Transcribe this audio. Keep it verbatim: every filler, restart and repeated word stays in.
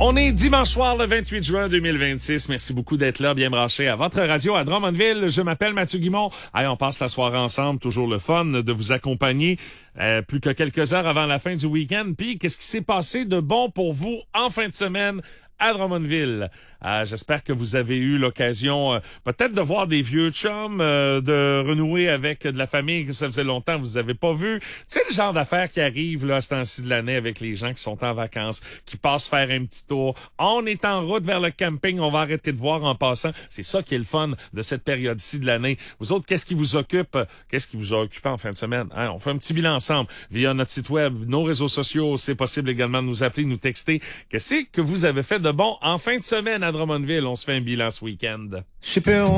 On est dimanche soir, le vingt-huit juin deux mille vingt-six. Merci beaucoup d'être là, bien branché à votre radio à Drummondville. Je m'appelle Mathieu Guimond. Allez, on passe la soirée ensemble. Toujours le fun de vous accompagner euh, plus que quelques heures avant la fin du week-end. Puis, qu'est-ce qui s'est passé de bon pour vous en fin de semaine à Drummondville? Euh, j'espère que vous avez eu l'occasion euh, peut-être de voir des vieux chums, euh, de renouer avec de la famille que ça faisait longtemps que vous avez pas vu. C'est le genre d'affaires qui arrive là à ce temps-ci de l'année avec les gens qui sont en vacances, qui passent faire un petit tour. On est en route vers le camping, on va arrêter de voir en passant. C'est ça qui est le fun de cette période-ci de l'année. Vous autres, qu'est-ce qui vous occupe? Qu'est-ce qui vous a occupé en fin de semaine? Hein? On fait un petit bilan ensemble via notre site web, nos réseaux sociaux. C'est possible également de nous appeler, nous texter. Qu'est-ce que vous avez fait de bon en fin de semaine à Drummondville? On se fait un bilan ce week-end. Super.